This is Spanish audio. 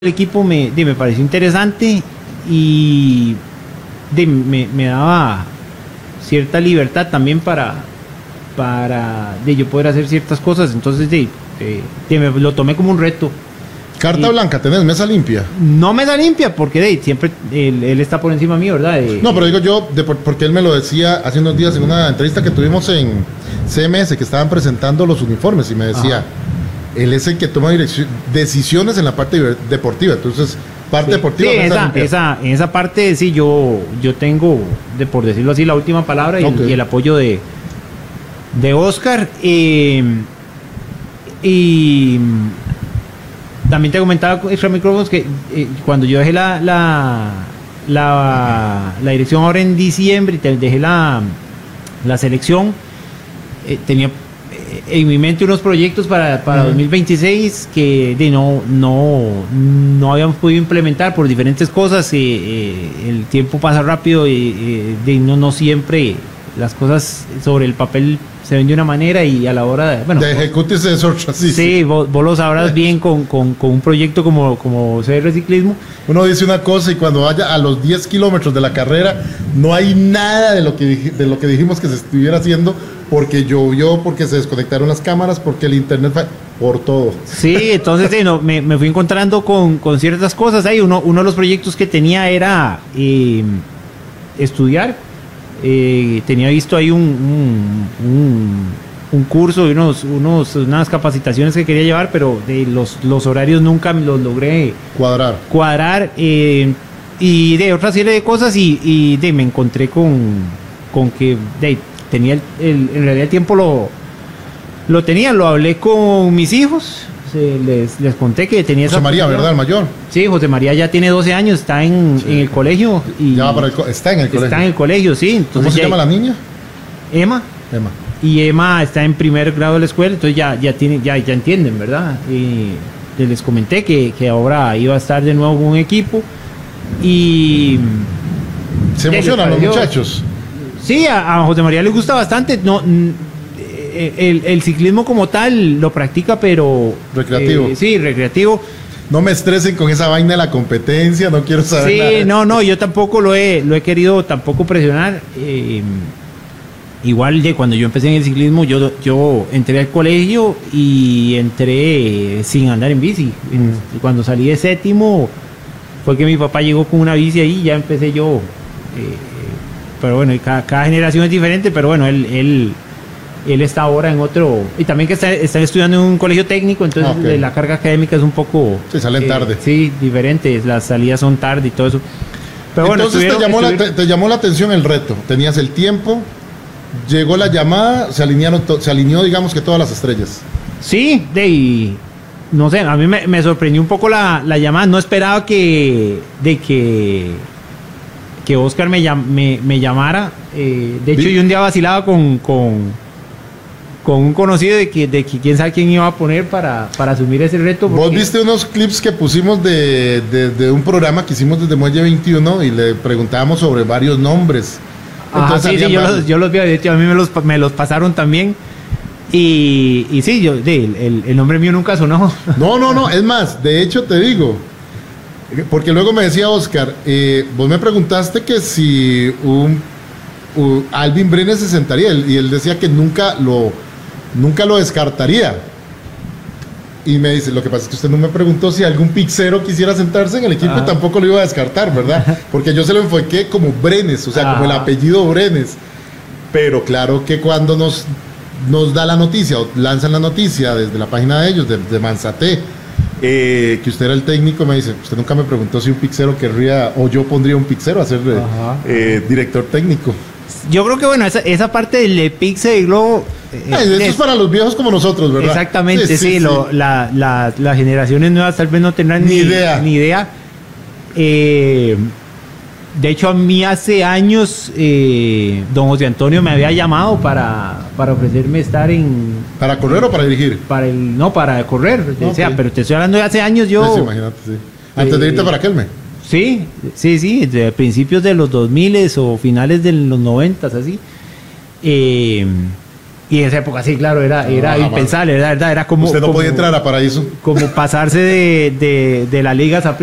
el equipo me pareció interesante y me daba cierta libertad también para yo poder hacer ciertas cosas. Entonces me lo tomé como un reto. Carta blanca, tenés mesa limpia. No mesa limpia, porque siempre él está por encima mío, ¿verdad? No, pero digo yo, porque él me lo decía hace unos días en una entrevista que tuvimos en CMS, que estaban presentando los uniformes, y me decía, ajá, él es el que toma decisiones en la parte deportiva. Entonces, parte deportiva. Sí, en esa parte sí, yo tengo, por decirlo así, la última palabra y, okay, y el apoyo de Oscar. Y también te comentaba extra micrófonos que cuando yo dejé la dirección ahora en diciembre y dejé la selección, tenía en mi mente unos proyectos para 2026 que no habíamos podido implementar por diferentes cosas. El tiempo pasa rápido y no siempre las cosas sobre el papel se ven de una manera y a la hora de ejecutarse es otra. Sí, vos lo sabrás bien con un proyecto como CR Ciclismo. Uno dice una cosa y cuando vaya a los 10 kilómetros de la carrera no hay nada de lo que dijimos que se estuviera haciendo, porque llovió, porque se desconectaron las cámaras, porque el internet por todo. Sí, entonces me fui encontrando con ciertas cosas ahí. Uno de los proyectos que tenía era estudiar. Tenía visto ahí un curso y unas capacitaciones que quería llevar, pero los horarios nunca los logré cuadrar, y de otra serie de cosas y me encontré con que tenía en realidad el tiempo lo tenía. Lo hablé con mis hijos. Les conté que tenía José María, ¿verdad? El mayor. Sí, José María ya tiene 12 años, está en el colegio. Y ya va está en el colegio. Está en el colegio, sí. Entonces, ¿cómo se llama la niña? Emma. Y Emma está en primer grado de la escuela, entonces ya entienden, ¿verdad? Y les comenté que ahora iba a estar de nuevo con un equipo. Y se emocionan los muchachos. Sí, a José María le gusta bastante. El ciclismo como tal lo practica, pero recreativo. Sí, recreativo. No me estresen con esa vaina de la competencia, no quiero saber nada. No, yo tampoco lo he querido tampoco presionar. Igual cuando yo empecé en el ciclismo, yo entré al colegio y entré sin andar en bici. Cuando salí de séptimo fue que mi papá llegó con una bici ahí y ya empecé yo. Pero bueno, cada generación es diferente, pero bueno, él está ahora en otro, y también que está estudiando en un colegio técnico, entonces okay, la carga académica es un poco... Sí, salen tarde. Sí, diferente, las salidas son tarde y todo eso. Pero entonces bueno, te llamó la atención el reto, tenías el tiempo, llegó la llamada, se alineó digamos que todas las estrellas. Sí, no sé, a mí me sorprendió un poco la llamada, no esperaba que Oscar me llamara. De hecho, yo un día vacilaba con un conocido de que quién sabe quién iba a poner para asumir ese reto. Vos viste unos clips que pusimos de un programa que hicimos desde Muelle 21 y le preguntábamos sobre varios nombres. Entonces, sí, yo los vi, de hecho a mí me los pasaron también. Y sí, el nombre mío nunca sonó. No, es más, de hecho te digo, porque luego me decía Oscar, vos me preguntaste que si Alvin Brenes se sentaría, y él decía que nunca lo descartaría. Y me dice, lo que pasa es que usted no me preguntó si algún pixero quisiera sentarse en el equipo, y tampoco lo iba a descartar, ¿verdad? Porque yo se lo enfoqué como Brenes, o sea, como el apellido Brenes. Pero claro que cuando nos da la noticia, o lanzan la noticia desde la página de ellos, de Manzaté, que usted era el técnico, me dice, usted nunca me preguntó si un pixero querría, o yo pondría un pixero a ser director técnico. Yo creo que bueno, esa parte del pixel y globo, eso es para los viejos como nosotros, ¿verdad? Exactamente, sí. Las generaciones nuevas tal vez no tendrán ni idea. De hecho, a mí hace años don José Antonio me había llamado para ofrecerme estar en... ¿Para correr o para dirigir? Para correr. Okay. O sea, pero te estoy hablando de hace años yo... Sí, imagínate, sí. Antes de irte para Kelme. Sí, de principios de los 2000 o finales de los 90, así. Y en esa época, sí, claro, era impensable, era como... Usted no podía entrar a Paraíso. Como pasarse de la Liga